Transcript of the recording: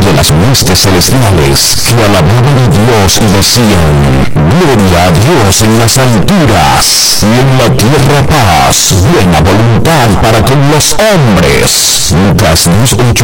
de las huestes celestiales que alababan a Dios y decían: Gloria a Dios en las alturas, y en la tierra paz, buena voluntad para con los hombres. Lucas 2:8